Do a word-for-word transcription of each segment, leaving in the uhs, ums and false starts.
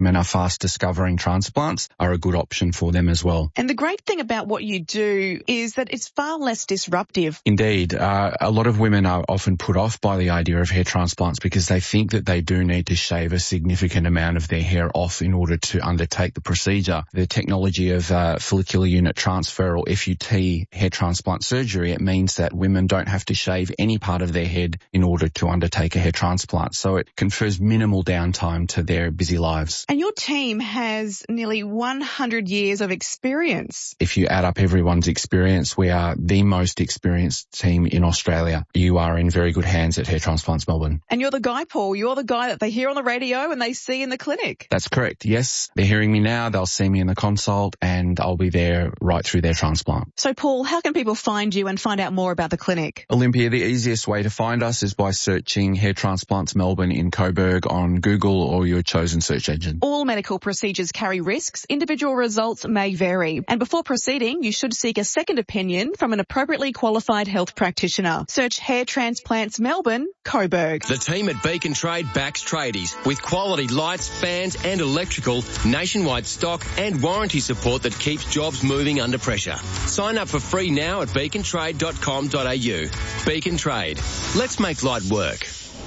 women are fast discovering transplants are a good option for them as well. And the great thing about what you do is that it's far less disruptive. Indeed. Uh, a lot of women are often put off by the idea of hair transplants because they think that they do need to shave a significant amount of their hair off in order to undertake the procedure. The technology of uh, follicular unit transfer, or F U T, hair transplant surgery, it means that women don't have to shave any part of their head in order to undertake a hair transplant. So it confers minimal downtime to their busy lives. And your team has nearly one hundred years of experience. If you add up everyone's experience, we are the most experienced team in Australia. You are in very good hands at Hair Transplants Melbourne. And you're the guy, Paul. You're the guy that they hear on the radio and they see in the clinic. That's correct, yes. They're hearing me now, they'll see me in the consult, and I'll be there right through their transplant. So, Paul, how can people find you and find out more about the clinic? Olympia, the easiest way to find us is by searching Hair Transplants Melbourne in Coburg on Google or your chosen search engine. All medical procedures carry risks. Individual results may vary. And before proceeding, you should seek a second opinion from an appropriately qualified health practitioner. Search Hair Transplants Melbourne, Coburg. The team at Beacon Trade backs tradies with quality lights, fans and electrical, nationwide stock and warranty support that keeps jobs moving under pressure. Sign up for free now at beacon trade dot com dot a u. Beacon Trade. Let's make light work.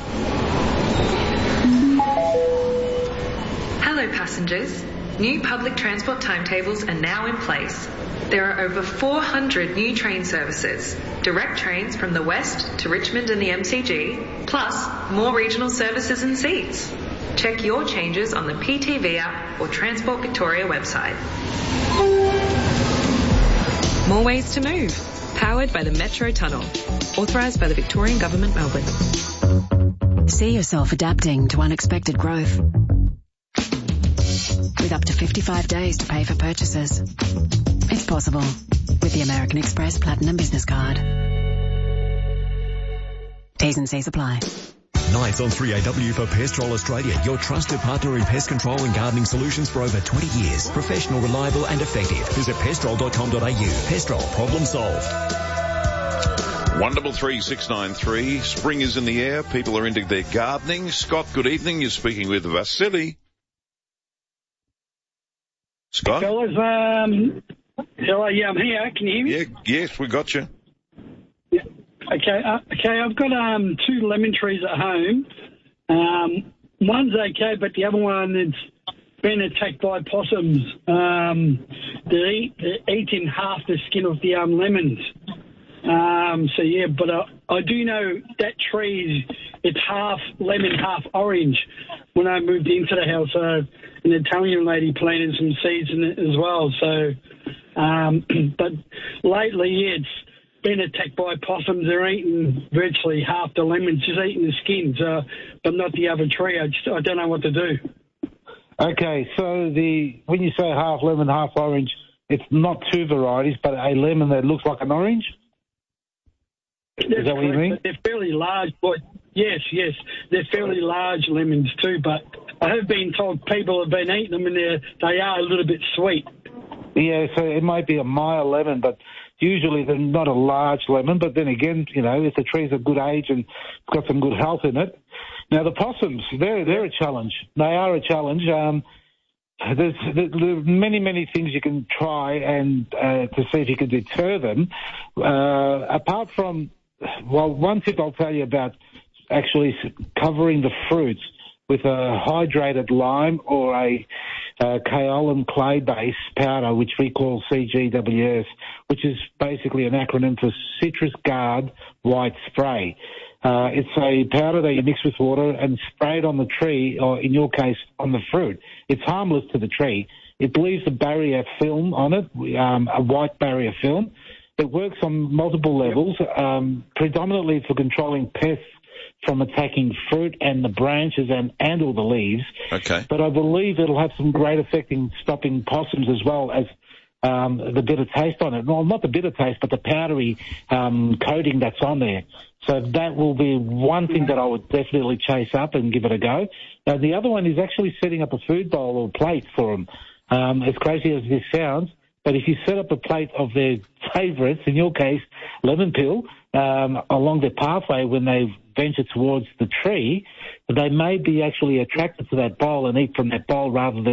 Hello passengers. New public transport timetables are now in place. There are over four hundred new train services, direct trains from the west to Richmond and the M C G, plus more regional services and seats. Check your changes on the P T V app or Transport Victoria website. More ways to move. Powered by the Metro Tunnel. Authorised by the Victorian Government, Melbourne. See yourself adapting to unexpected growth. With up to fifty-five days to pay for purchases. It's possible with the American Express Platinum Business Card. T's and C's apply. Nights on three A W for Pestrol Australia, your trusted partner in pest control and gardening solutions for over twenty years. Professional, reliable and effective. Visit pestrol dot com dot a u. Pestrol, problem solved. one double three six nine three. Spring is in the air. People are into their gardening. Scott, good evening. You're speaking with Vasily. Scott? Fellas, um, hello, yeah, I'm here. Can you hear me? Yeah, yes, we got you. Yeah. Okay, uh, okay, I've got um, two lemon trees at home. Um, one's okay, but the other one has been attacked by possums. Um, they're, eat, they're eating half the skin of the um, lemons. Um, so, yeah, but uh, I do know that tree, it's half lemon, half orange. When I moved into the house, uh, an Italian lady planted some seeds in it as well. So, um, but lately, yeah, it's been attacked by possums. They're eating virtually half the lemons, just eating the skins, uh, but not the other tree. I just I don't know what to do. Okay, so the when you say half lemon, half orange, it's not two varieties, but a lemon that looks like an orange? That's Is that what you mean? They're fairly large, but yes, yes, they're fairly large lemons too, but I have been told people have been eating them and they're, they are a little bit sweet. Yeah, so it might be a mild lemon, but usually they're not a large lemon. But then again, you know, if the tree's of good age and got some good health in it. Now, the possums, they're, they're a challenge. They are a challenge. Um, there's, there's many, many things you can try and uh, to see if you can deter them. Uh, apart from, well, one tip I'll tell you about actually covering the fruits with a hydrated lime or a uh, kaolin clay-based powder, which we call C G W S, which is basically an acronym for Citrus Guard White Spray. Uh, it's a powder that you mix with water and spray it on the tree, or in your case, on the fruit. It's harmless to the tree. It leaves a barrier film on it, um, a white barrier film. It works on multiple levels, um, predominantly for controlling pests from attacking fruit and the branches and, and all the leaves. Okay. But I believe it'll have some great effect in stopping possums as well as um, the bitter taste on it. Well, not the bitter taste, but the powdery um, coating that's on there. So that will be one thing that I would definitely chase up and give it a go. Now, the other one is actually setting up a food bowl or plate for them. Um, as crazy as this sounds, but if you set up a plate of their favourites, in your case, lemon peel, um, along their pathway when they venture towards the tree, they may be actually attracted to that bowl and eat from that bowl rather than